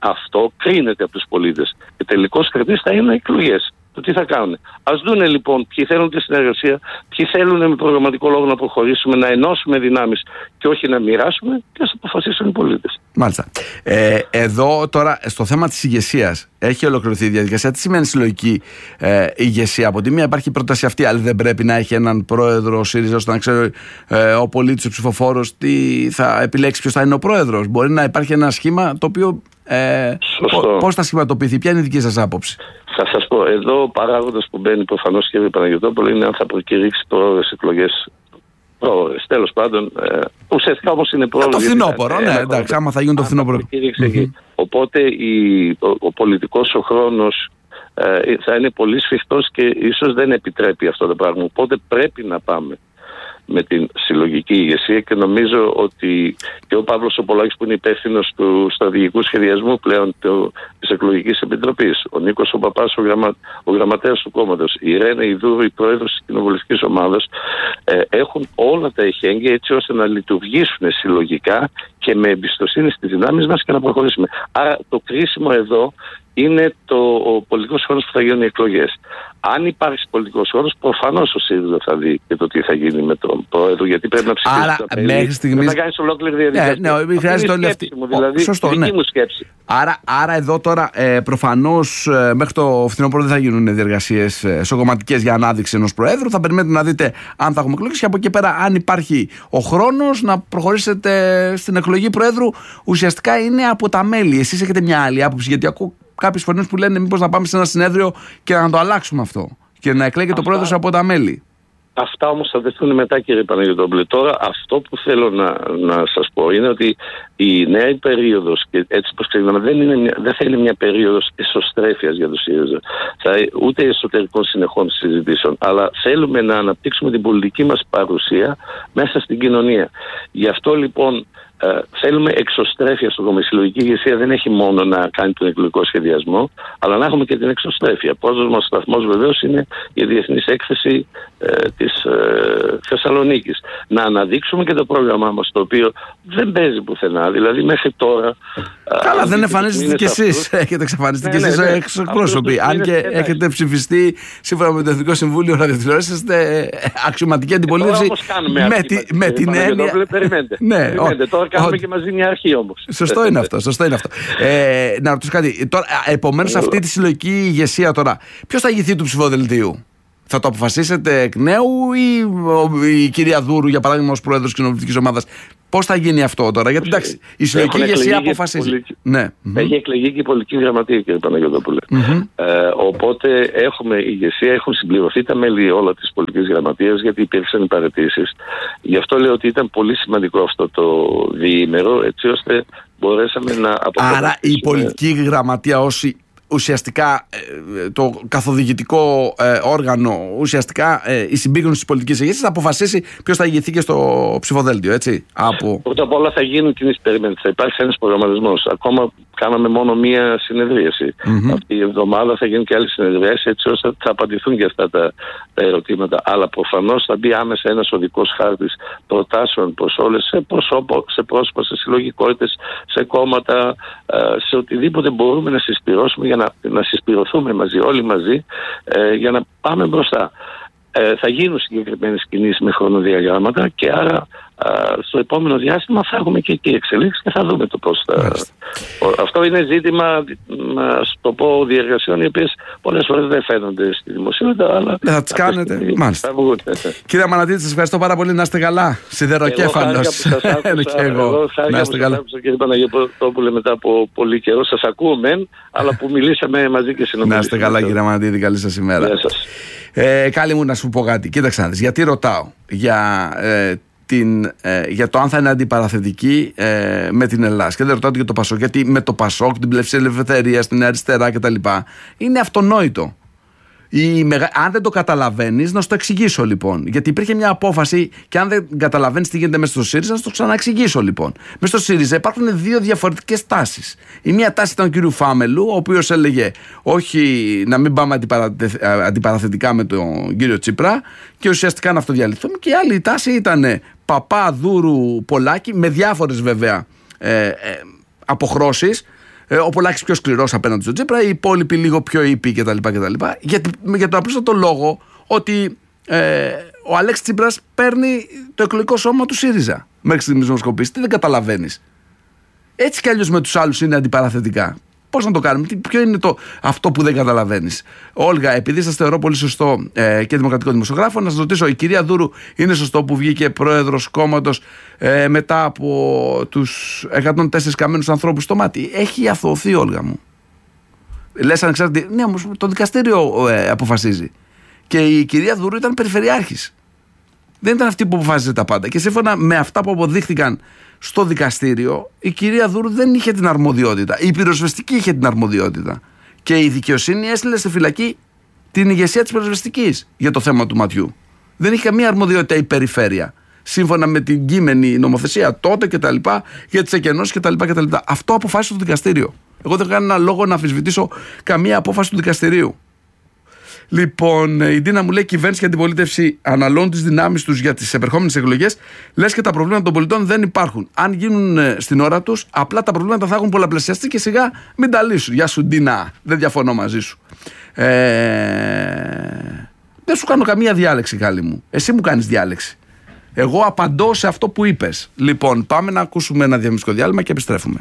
αυτό κρίνεται από τους πολίτες. Και τελικός κριτής θα είναι εκλογές. Το τι θα κάνουν. Ας δούνε λοιπόν ποιοι θέλουν τη συνεργασία, ποιοι θέλουν με προγραμματικό λόγο να προχωρήσουμε, να ενώσουμε δυνάμεις και όχι να μοιράσουμε, και ας αποφασίσουν οι πολίτες. Μάλιστα. Ε, εδώ τώρα στο θέμα της ηγεσίας έχει ολοκληρωθεί η διαδικασία. Τι σημαίνει συλλογική ε, ηγεσία? Από τη μία υπάρχει η πρόταση αυτή, αλλά δεν πρέπει να έχει έναν πρόεδρο ο ΣΥΡΙΖΑ ώστε να ξέρει ε, ο πολίτης, ο ψηφοφόρος, τι θα επιλέξει, ποιος θα είναι ο πρόεδρος? Μπορεί να υπάρχει ένα σχήμα το οποίο. Ε, πώς θα σχηματοποιηθεί, ποια είναι η δική σας άποψη? Θα σας πω, εδώ ο παράγοντας που μπαίνει προφανώς, κύριε Παναγιωτόπουλο, είναι αν θα προκηρύξει πρόορες εκλογές. Πρόορες, τέλος πάντων. Ε, ουσιαστικά όμως είναι πρόορες. Το φθινόπωρο, ναι, εντάξει, άμα θα γίνουν το φθινόπωρο. Mm-hmm. Οπότε η, ο, ο πολιτικός ο χρόνος ε, θα είναι πολύ σφιχτός και ίσως δεν επιτρέπει αυτό το πράγμα. Οπότε πρέπει να πάμε με την συλλογική ηγεσία, και νομίζω ότι και ο Παύλος ο Πολάκης, που είναι υπεύθυνος του στρατηγικού σχεδιασμού πλέον το, της εκλογικής επιτροπής, ο Νίκος ο Παπάς, ο, γραμμα, ο γραμματέας του κόμματος, η Ρένα Ιδούρου, η πρόεδρος της κοινοβουλευτικής ομάδας, ε, έχουν όλα τα εχέγγυα έτσι ώστε να λειτουργήσουν συλλογικά και με εμπιστοσύνη στις δυνάμεις μας και να προχωρήσουμε. Άρα το κρίσιμο εδώ είναι το, ο πολιτικός χρόνος που θα γίνουν οι εκλογές. Αν υπάρχει πολιτικός χρόνος, προφανώς ο ΣΥΡΙΖΑ θα δει και το τι θα γίνει με τον πρόεδρο, γιατί πρέπει να ψηφίσει. Άρα, τα μέχρι στιγμής. Να κάνεις ολόκληρη διαδικασία. Ναι, ναι, χρειάζεται όλη αυτή. Δηλαδή, σωστό, δική ναι. μου σκέψη. Άρα, άρα εδώ τώρα ε, προφανώς ε, μέχρι το φθινόπωρο δεν θα γίνουν διεργασίες ε, σωγωματικές για ανάδειξη ενός προέδρου. Θα περιμένετε να δείτε αν θα έχουμε εκλογές, και από εκεί πέρα, αν υπάρχει ο χρόνος να προχωρήσετε στην εκλογή προέδρου, ουσιαστικά είναι από τα μέλη. Εσείς έχετε μια άλλη άποψη? Γιατί ακούω κάποιες φωνές που λένε μήπως να πάμε σε ένα συνέδριο και να το αλλάξουμε αυτό και να εκλέγεται ο πρόεδρος από τα μέλη. Αυτά όμως θα δεθούν μετά, κύριε Παναγιωτόπουλε. Τώρα αυτό που θέλω να, να σας πω είναι ότι η νέα περίοδος, και έτσι πως ξεκινάμε, δεν, είναι μια, δεν θα είναι μια περίοδος εσωστρέφειας για το ΣΥΡΙΖΑ, θα, ούτε εσωτερικών συνεχών συζητήσεων, αλλά θέλουμε να αναπτύξουμε την πολιτική μας παρουσία μέσα στην κοινωνία. Γι' αυτό λοιπόν Uh, θέλουμε εξωστρέφεια στο κόμμα. Η συλλογική ηγεσία δεν έχει μόνο να κάνει τον εκλογικό σχεδιασμό, αλλά να έχουμε και την εξωστρέφεια. Πρώτος μας σταθμός βεβαίως είναι η διεθνής έκθεση uh, της uh, Θεσσαλονίκης. Να αναδείξουμε και το πρόγραμμά μας, το οποίο δεν παίζει πουθενά. Δηλαδή μέχρι τώρα. Καλά, uh, δεν εμφανίζεστε κι εσείς. Έχετε εξαφανιστεί κι εσείς έξω εκπρόσωποι. Αν και έχετε ψηφιστεί σύμφωνα με το Εθνικό Συμβούλιο Ραδιοτηλεόρασης, είστε αξιωματική αντιπολίτευση. Με την έννοια. Περιμένετε, τώρα κάνουμε και μαζί μια αρχή όμως. Σωστό είναι αυτό. Σωστό είναι αυτό. Ε, να ρωτήσω κάτι. Επομένως, αυτή τη συλλογική ηγεσία τώρα, ποιος θα ηγηθεί του ψηφοδελτίου? Θα το αποφασίσετε εκ νέου ή η κυρία Δούρου, για παράδειγμα, ως πρόεδρος της κοινοβουλευτικής ομάδας? Πώς θα γίνει αυτό τώρα? Γιατί εντάξει, η συλλογική ηγεσία αποφασίζει. Πολιτική... Ναι. Έχει εκλεγεί και η πολιτική γραμματεία, κύριε Παναγιωτόπουλε. Mm-hmm. Ε, οπότε έχουμε ηγεσία, έχουν συμπληρωθεί τα μέλη όλα της πολιτικής γραμματείας, γιατί υπήρξαν οι παραιτήσεις. Γι' αυτό λέω ότι ήταν πολύ σημαντικό αυτό το διήμερο, έτσι ώστε μπορέσαμε να αποφασίσουμε. Άρα η πολιτική γραμματεία όσοι ουσιαστικά το καθοδηγητικό ε, όργανο, ουσιαστικά ε, η συμπίκνωση της πολιτικής ηγεσίας θα αποφασίσει ποιος θα ηγηθεί και στο ψηφοδέλτιο, έτσι. Από... Πρώτα απ' όλα θα γίνουν κοινές περιμένεις, θα υπάρξει ένας προγραμματισμός. Ακόμα κάναμε μόνο μία συνεδρίαση. Mm-hmm. Αυτή η εβδομάδα θα γίνουν και άλλες συνεδριάσεις, έτσι ώστε θα απαντηθούν και αυτά τα, τα ερωτήματα. Αλλά προφανώς θα μπει άμεσα ένας οδικός χάρτης προτάσεων προς όλες, σε, προσώπο, σε πρόσωπα, σε συλλογικότητες, σε κόμματα, σε οτιδήποτε μπορούμε να συσπηρώσουμε για να, να συσπηρωθούμε μαζί, όλοι μαζί, ε, για να πάμε μπροστά. Ε, θα γίνουν συγκεκριμένες κινήσεις με χρονοδιαγράμματα και άρα α, στο επόμενο διάστημα θα έχουμε και εκεί εξελίξεις και θα δούμε το πώς θα... Ο, αυτό είναι ζήτημα, να το πω, διεργασιών, οι οποίες πολλές φορές δεν φαίνονται στη δημοσιότητα, αλλά... Δεν θα τις κάνετε, μάλιστα. Κύριε Μανατίδη, σας ευχαριστώ πάρα πολύ, να είστε καλά. Σιδεροκέφαλος. Εγώ χάρηκα που σας άκουσα, κύριε Παναγιωτόπουλε, μετά από πολύ καιρό. Σας ακούμε, αλλά που μιλήσαμε μαζί και συνομιλήσαμε. Να είστε καλά, κύριε Μανατίδη, καλή σας ημέρα. Ε, Κάλλη μου, να σου πω κάτι. Κοίταξε να δεις, γιατί ρωτάω για, ε, την, ε, για το αν θα είναι αντιπαραθετική ε, με την Ελλάδα. Και δεν ρωτάω για το Πασόκ, γιατί με το Πασόκ, την Πλευσή Ελευθερία, την αριστερά κτλ. Είναι αυτονόητο. Η μεγα... Αν δεν το καταλαβαίνεις, να σου το εξηγήσω λοιπόν. Γιατί υπήρχε μια απόφαση, και αν δεν καταλαβαίνεις τι γίνεται μέσα στο ΣΥΡΙΖΑ, να σου το ξαναεξηγήσω λοιπόν. Μέσα στο ΣΥΡΙΖΑ υπάρχουν δύο διαφορετικές τάσεις. Η μία τάση ήταν του κ. Φάμελου, ο οποίος έλεγε όχι, να μην πάμε αντιπαραθε... αντιπαραθετικά με τον κύριο Τσίπρα, και ουσιαστικά να αυτοδιαλυθούμε. Και η άλλη τάση ήταν Παπά, Δούρου, Πολάκη, με διάφορες βέβαια ε, ε, αποχρώσεις. Ε, ο Πολάκης πιο σκληρός απέναντι στον Τσίπρα, οι υπόλοιποι λίγο πιο ήπιοι κτλ. κτλ. Γιατί, για τον απλούστατο λόγο ότι ε, ο Αλέξης Τσίπρας παίρνει το εκλογικό σώμα του ΣΥΡΙΖΑ μέχρι στιγμής δημοσκοπήσεις. Τι δεν καταλαβαίνεις? Έτσι κι αλλιώς με τους άλλους είναι αντιπαραθετικά. Πώς να το κάνουμε, τι, ποιο είναι το, αυτό που δεν καταλαβαίνεις? Όλγα, επειδή σας θεωρώ πολύ σωστό ε, και δημοκρατικό δημοσιογράφο, να σας ρωτήσω, η κυρία Δούρου είναι σωστό που βγήκε πρόεδρος κόμματος ε, μετά από τους εκατόν τέσσερα καμένους ανθρώπους στο μάτι? Έχει αθωωωθεί, Όλγα μου. Λες ανεξάρτητη. Ναι, όμως το δικαστήριο ε, αποφασίζει. Και η κυρία Δούρου ήταν περιφερειάρχης. Δεν ήταν αυτή που αποφάσιζε τα πάντα. Και σύμφωνα με αυτά που αποδείχθηκαν στο δικαστήριο, η κυρία Δούρου δεν είχε την αρμοδιότητα. Η πυροσβεστική είχε την αρμοδιότητα. Και η δικαιοσύνη έστειλε στη φυλακή την ηγεσία της πυροσβεστικής για το θέμα του ματιού. Δεν είχε καμία αρμοδιότητα η περιφέρεια. Σύμφωνα με την κείμενη νομοθεσία τότε και τα λοιπά, για τις εκενώσεις και τα λοιπά και τα λοιπά. Αυτό αποφάσισε το δικαστήριο. Εγώ δεν κάνω λόγο να αμφισβητήσω καμία απόφαση του δικαστηρίου. Λοιπόν, η Ντίνα μου λέει: κυβέρνηση και αντιπολίτευση αναλώνουν τις δυνάμεις τους για τις επερχόμενες εκλογές. Λες και τα προβλήματα των πολιτών δεν υπάρχουν. Αν γίνουν στην ώρα τους, απλά τα προβλήματα θα έχουν πολλαπλασιαστεί και σιγά μην τα λύσουν. Γεια σου, Ντίνα. Δεν διαφωνώ μαζί σου. Ε... Δεν σου κάνω καμία διάλεξη, καλή μου. Εσύ μου κάνεις διάλεξη. Εγώ απαντώ σε αυτό που είπες. Λοιπόν, πάμε να ακούσουμε ένα διαφημιστικό διάλειμμα και επιστρέφουμε.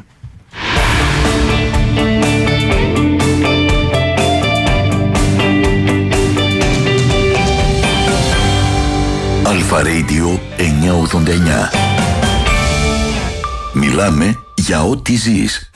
Αλφα Radio εννιακόσια ογδόντα εννιά. Μιλάμε για ό,τι ζεις.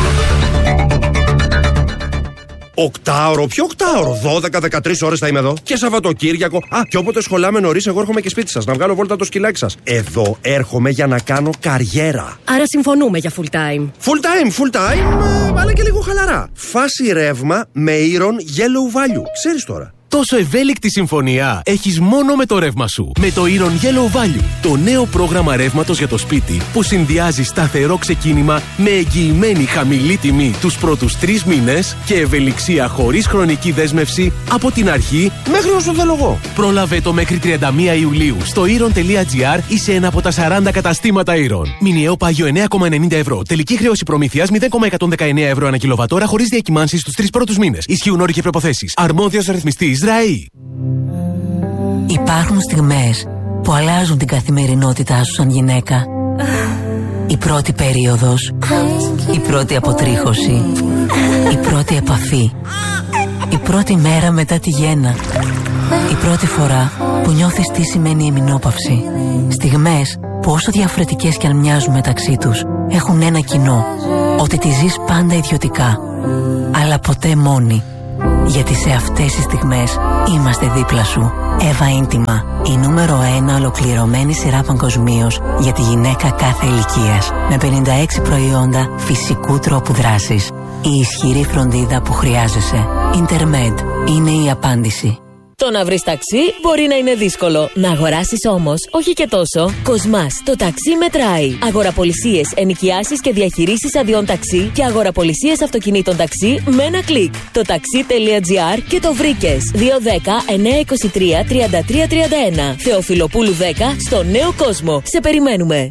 Οκτάωρο, ποιο οκτάωρο, δώδεκα με δεκατρείς ώρες θα είμαι εδώ. Και Σαββατοκύριακο. Α, και όποτε σχολάμε νωρίς, εγώ έρχομαι και σπίτι σας να βγάλω βόλτα το σκυλάκι σας. Εδώ έρχομαι για να κάνω καριέρα. Άρα συμφωνούμε για full time. Full time, full time, ε, αλλά και λίγο χαλαρά. Φάση ρεύμα με Iron Yellow Value. Ξέρεις τώρα. Τόσο ευέλικτη συμφωνία έχεις μόνο με το ρεύμα σου. Με το Iron Yellow Value, το νέο πρόγραμμα ρεύματος για το σπίτι που συνδυάζει σταθερό ξεκίνημα με εγγυημένη χαμηλή τιμή τους πρώτους τρεις μήνες και ευελιξία χωρίς χρονική δέσμευση από την αρχή μέχρι όσο θέλω εγώ. Πρόλαβε το μέχρι τριάντα μία Ιουλίου στο iron τελεία gr ή σε ένα από τα σαράντα καταστήματα Iron. Μηνιαίο πάγιο εννέα κόμμα ενενήντα ευρώ. Τελική χρέωση προμήθειας μηδέν κόμμα εκατόν δεκαεννέα ευρώ ανά κιλοβατόρα χωρίς διακυμάνσεις στους τρεις πρώτους μήνες. Ισχύουν όροι και προϋποθέσεις. Αρμόδιος ρυθμιστής ΡΑΗ. Υπάρχουν στιγμές που αλλάζουν την καθημερινότητά σου σαν γυναίκα. Η πρώτη περίοδος, η πρώτη αποτρίχωση, η πρώτη επαφή, η πρώτη μέρα μετά τη γέννα, η πρώτη φορά που νιώθεις τι σημαίνει εμεινόπαυση. Στιγμές που όσο διαφορετικές κι αν μοιάζουν μεταξύ τους, έχουν ένα κοινό, ότι τη ζεις πάντα ιδιωτικά, αλλά ποτέ μόνη. Γιατί σε αυτές τις στιγμές είμαστε δίπλα σου. Εύα Ίντιμα, η νούμερο ένα ολοκληρωμένη σειρά παγκοσμίως για τη γυναίκα κάθε ηλικίας. Με πενήντα έξι προϊόντα φυσικού τρόπου δράσης. Η ισχυρή φροντίδα που χρειάζεσαι. Intermed είναι η απάντηση. Το να βρεις ταξί μπορεί να είναι δύσκολο. Να αγοράσεις όμως, όχι και τόσο. Κοσμάς, το ταξί μετράει. Αγοραπολισίες, ενοικιάσεις και διαχειρήσεις αδειών ταξί και αγοραπολισίες αυτοκινήτων ταξί με ένα κλικ. Το ταξί τελεία τζι άρ και το βρήκες. δύο δέκα εννιακόσια είκοσι τρία τριάντα τρία τριάντα ένα. Θεοφιλοπούλου δέκα στο Νέο Κόσμο. Σε περιμένουμε.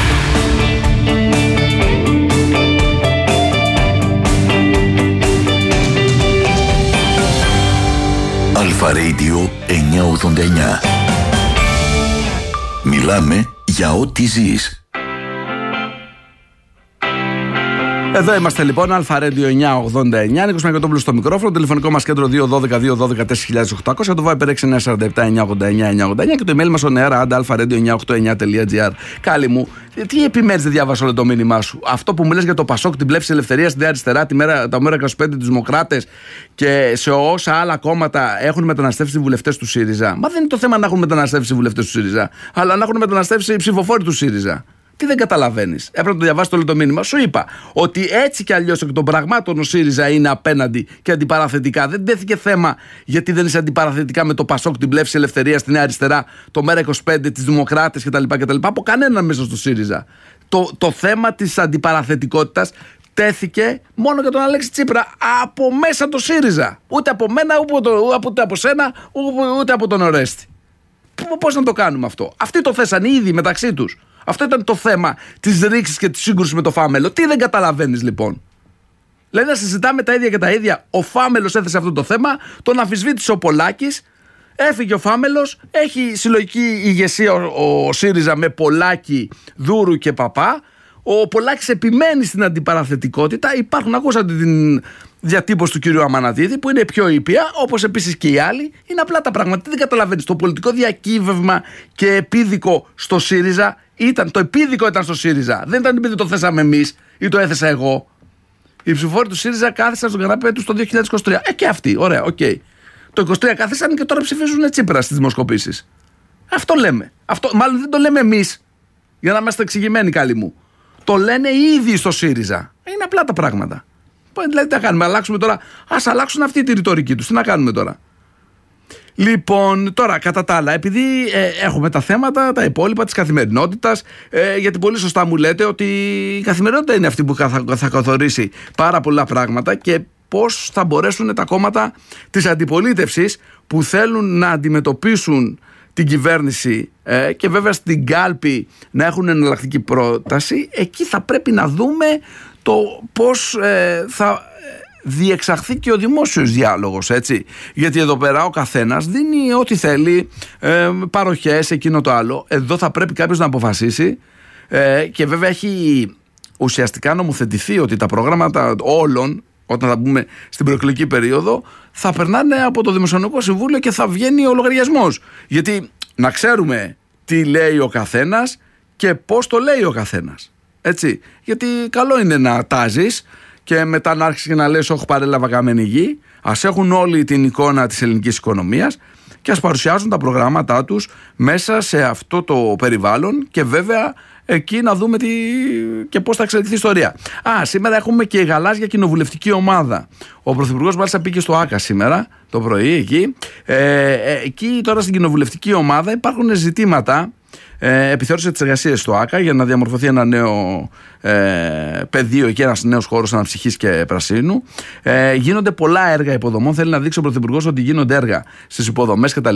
Αλφα Radio εννιακόσια ογδόντα εννιά. Μιλάμε για ό,τι ζεις. Εδώ είμαστε λοιπόν, Αλφα Radio εννιακόσια ογδόντα εννιά. Νίκος Μαγκοτόπουλος στο μικρόφωνο. Τηλεφωνικό μας κέντρο δύο ένα δύο δύο ένα δύο τέσσερα χίλια οκτακόσια. Το Viber έξι εννιά τέσσερα επτά εννιακόσια ογδόντα εννιά εννιακόσια ογδόντα εννιά. Και το email μας on air at alpha radio εννιακόσια ογδόντα εννιά τελεία gr. Κάλλη μου, τι επιμένεις, δεν διάβασα όλο το μήνυμά σου? Αυτό που μου λες για το Πασόκ, την πλεύση ελευθερίας, τη αριστερά, τη μέρα, τα μέρα είκοσι πέντε, τους Δημοκράτες και σε όσα άλλα κόμματα έχουν μεταναστεύσει οι βουλευτές του ΣΥΡΙΖΑ. Μα δεν είναι το θέμα να έχουν μεταναστεύσει οι βουλευτές του ΣΥΡΙΖΑ, αλλά να έχουν μεταναστεύσει οι ψηφοφόροι του ΣΥΡΙΖΑ. Τι δεν καταλαβαίνεις? Έπρεπε να το διαβάσει όλο το μήνυμα. Σου είπα ότι έτσι κι αλλιώς εκ των πραγμάτων ο ΣΥΡΙΖΑ είναι απέναντι και αντιπαραθετικά. Δεν τέθηκε θέμα γιατί δεν είσαι αντιπαραθετικά με το Πασόκ, την πλεύση ελευθερίας, την αριστερά, το μέρα είκοσι πέντε, τις Δημοκράτες κτλ. κτλ. Από κανέναν μέσα στο ΣΥΡΙΖΑ. Το, το θέμα της αντιπαραθετικότητας τέθηκε μόνο για τον Αλέξη Τσίπρα από μέσα το ΣΥΡΙΖΑ. Ούτε από μένα, ούτε από σένα, ούτε από τον Ορέστη. Πώς να το κάνουμε αυτό? Αυτοί το θέσαν ήδη μεταξύ τους. Αυτό ήταν το θέμα της ρήξης και της σύγκρουσης με το Φάμελο. Τι δεν καταλαβαίνεις λοιπόν? Δηλαδή να συζητάμε τα ίδια και τα ίδια. Ο Φάμελος έθεσε αυτό το θέμα, τον αμφισβήτησε ο Πολάκης, έφυγε ο Φάμελος, έχει συλλογική ηγεσία ο, ο ΣΥΡΙΖΑ με Πολάκη, Δούρου και Παπά. Ο Πολάκης επιμένει στην αντιπαραθετικότητα. Υπάρχουν, ακούσατε την διατύπωση του κυρίου Αμανατίδη, που είναι πιο ήπια, όπως επίσης και οι άλλοι. Είναι απλά τα πράγματα. Δεν καταλαβαίνεις. Το πολιτικό διακύβευμα και επίδικο στο ΣΥΡΙΖΑ ήταν. Το επίδικο ήταν στο ΣΥΡΙΖΑ. Δεν ήταν επειδή το θέσαμε εμείς ή το έθεσα εγώ. Οι ψηφοφόροι του ΣΥΡΙΖΑ κάθισαν στον καναπέ του το δύο χιλιάδες είκοσι τρία. Ε, και αυτοί. Ωραία, οκ. Okay. Το είκοσι τρία κάθισαν και τώρα ψηφίζουν Τσίπρα στις δημοσκοπήσεις. Αυτό λέμε. Αυτό, μάλλον δεν το λέμε εμείς. Για να είμαστε εξηγημένοι, καλοί μου. Το λένε ήδη στο ΣΥΡΙΖΑ. Είναι απλά τα πράγματα. Δηλαδή, τι να κάνουμε, αλλάξουμε τώρα. Ας αλλάξουν αυτή τη ρητορική τους. Τι να κάνουμε τώρα. Λοιπόν, τώρα κατά τα άλλα, επειδή ε, έχουμε τα θέματα, τα υπόλοιπα της καθημερινότητας, ε, γιατί πολύ σωστά μου λέτε ότι η καθημερινότητα είναι αυτή που θα, θα καθορίσει πάρα πολλά πράγματα και πώς θα μπορέσουν τα κόμματα της αντιπολίτευσης που θέλουν να αντιμετωπίσουν την κυβέρνηση ε, και βέβαια στην κάλπη να έχουν εναλλακτική πρόταση. Εκεί θα πρέπει να δούμε το πώς ε, θα διεξαχθεί και ο δημόσιος διάλογος, έτσι. Γιατί εδώ πέρα ο καθένας δίνει ό,τι θέλει, ε, παροχές, εκείνο το άλλο. Εδώ θα πρέπει κάποιος να αποφασίσει ε, και βέβαια έχει ουσιαστικά νομοθετηθεί ότι τα προγράμματα όλων, όταν θα μπούμε στην προεκλογική περίοδο, θα περνάνε από το Δημοσιονομικό Συμβούλιο και θα βγαίνει ο λογαριασμός. Γιατί να ξέρουμε τι λέει ο καθένας και πώς το λέει ο καθένας. Έτσι. Γιατί καλό είναι να τάζεις και μετά να άρχισεις και να λες όχι παρέλαβα καμένη γη. Ας έχουν όλοι την εικόνα της ελληνικής οικονομίας και ας παρουσιάζουν τα προγράμματά τους μέσα σε αυτό το περιβάλλον και βέβαια εκεί να δούμε τι και πώς θα εξελιχθεί η ιστορία. Α, σήμερα έχουμε και γαλάζια κοινοβουλευτική ομάδα. Ο Πρωθυπουργός μάλιστα πήγε στο ΆΚΑ σήμερα το πρωί εκεί. Ε, ε, εκεί τώρα στην κοινοβουλευτική ομάδα υπάρχουν ζητήματα. Ε, επιθεώρησε τις εργασίες στο ΆΚΑ για να διαμορφωθεί ένα νέο ε, πεδίο και ένας νέος χώρος αναψυχής και πρασίνου. Ε, γίνονται πολλά έργα υποδομών. Θέλει να δείξει ο Πρωθυπουργός ότι γίνονται έργα στις υποδομές κτλ.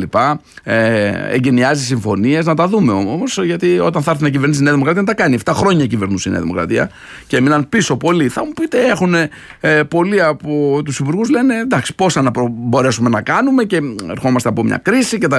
Ε, εγκαινιάζει συμφωνίες. Να τα δούμε όμως, γιατί όταν θα έρθει να κυβερνήσει η Νέα Δημοκρατία, να τα κάνει. εφτά χρόνια κυβερνούσε η Νέα Δημοκρατία και μείναν πίσω πολλοί. Θα μου πείτε, έχουν ε, πολλοί από τους υπουργούς λένε εντάξει, πόσα να προ- μπορέσουμε να κάνουμε και ερχόμαστε από μια κρίση κτλ.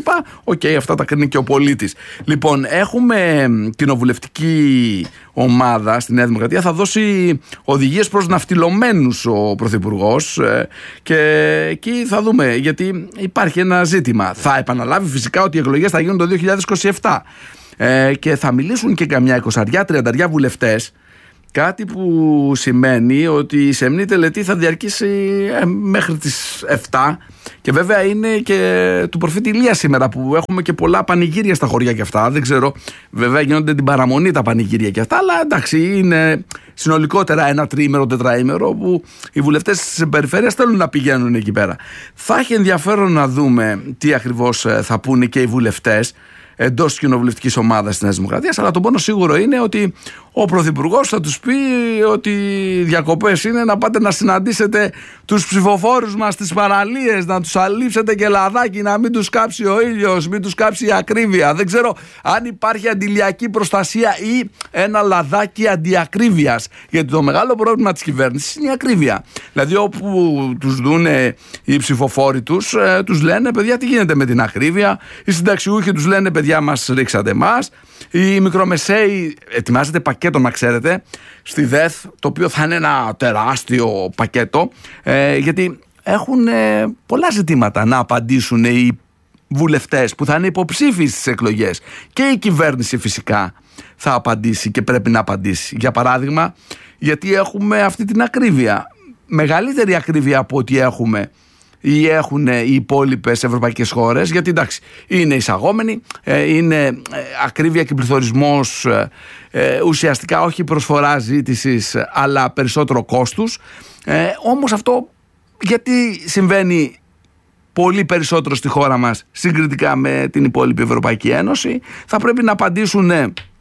Οκ, okay, αυτά τα κρίνει και ο πολίτης. Λοιπόν, έχουμε κοινοβουλευτική ομάδα στη Νέα Δημοκρατία. Θα δώσει οδηγίες προς ναυτιλωμένους ο Πρωθυπουργός και εκεί θα δούμε, γιατί υπάρχει ένα ζήτημα. Θα επαναλάβει φυσικά ότι οι εκλογές θα γίνουν το δύο χιλιάδες είκοσι επτά ε, και θα μιλήσουν και καμιά εικοσαριά τριανταριά βουλευτές. Κάτι που σημαίνει ότι η σεμνή τελετή θα διαρκήσει ε, μέχρι τις επτά και βέβαια είναι και του προφήτη Ηλία σήμερα που έχουμε και πολλά πανηγύρια στα χωριά και αυτά. Δεν ξέρω, βέβαια γίνονται την παραμονή τα πανηγύρια και αυτά, αλλά εντάξει είναι συνολικότερα ένα τριήμερο, τετραήμερο που οι βουλευτές της περιφέρειας θέλουν να πηγαίνουν εκεί πέρα. Θα έχει ενδιαφέρον να δούμε τι ακριβώς θα πούνε και οι βουλευτές εντός της κοινοβουλευτικής ομάδας της Νέας Δημοκρατίας, αλλά το μόνο σίγουρο είναι ότι ο Πρωθυπουργός θα τους πει ότι οι διακοπές είναι να πάτε να συναντήσετε τους ψηφοφόρους μας στις παραλίες, να τους αλείψετε και λαδάκι, να μην τους κάψει ο ήλιος, μην τους κάψει η ακρίβεια. Δεν ξέρω αν υπάρχει αντιλιακή προστασία ή ένα λαδάκι αντιακρίβειας, γιατί το μεγάλο πρόβλημα της κυβέρνησης είναι η ακρίβεια. Δηλαδή όπου τους δούνε οι ψηφοφόροι τους, ε, τους λένε παιδιά τι γίνεται με την ακρίβεια, οι συνταξιούχοι τους λένε παιδιά μας ρίξατε εμάς, οι μικρομεσαίοι ετοιμάζεται πακέτο να ξέρετε στη ΔΕΘ, το οποίο θα είναι ένα τεράστιο πακέτο ε, γιατί έχουν ε, πολλά ζητήματα να απαντήσουν οι βουλευτές που θα είναι υποψήφιοι στις εκλογές και η κυβέρνηση φυσικά θα απαντήσει και πρέπει να απαντήσει. Για παράδειγμα, γιατί έχουμε αυτή την ακρίβεια, μεγαλύτερη ακρίβεια από ό,τι έχουμε ή έχουν οι υπόλοιπες ευρωπαϊκές χώρες, γιατί εντάξει είναι εισαγόμενοι, είναι ακρίβεια και πληθωρισμός, ουσιαστικά όχι προσφορά ζήτησης αλλά περισσότερο κόστους, όμως αυτό γιατί συμβαίνει πολύ περισσότερο στη χώρα μας συγκριτικά με την υπόλοιπη Ευρωπαϊκή Ένωση? Θα πρέπει να απαντήσουν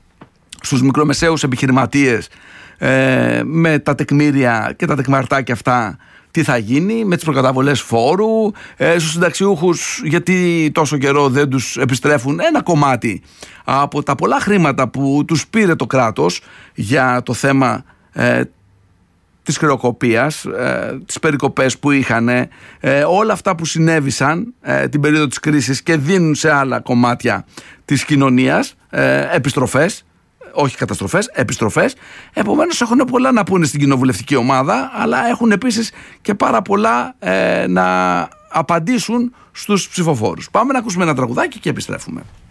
στους μικρομεσαίους επιχειρηματίες με τα τεκμήρια και τα τεκμαρτάκια αυτά τι θα γίνει με τις προκαταβολές φόρου, ε, στους συνταξιούχους γιατί τόσο καιρό δεν τους επιστρέφουν ένα κομμάτι από τα πολλά χρήματα που τους πήρε το κράτος για το θέμα ε, της χρεοκοπίας, ε, τις περικοπές που είχαν, ε, όλα αυτά που συνέβησαν ε, την περίοδο της κρίσης και δίνουν σε άλλα κομμάτια της κοινωνίας ε, επιστροφές, όχι καταστροφές, επιστροφές. Επομένως έχουν πολλά να πούνε στην κοινοβουλευτική ομάδα, αλλά έχουν επίσης και πάρα πολλά ε, να απαντήσουν στους ψηφοφόρους. Πάμε να ακούσουμε ένα τραγουδάκι και επιστρέφουμε.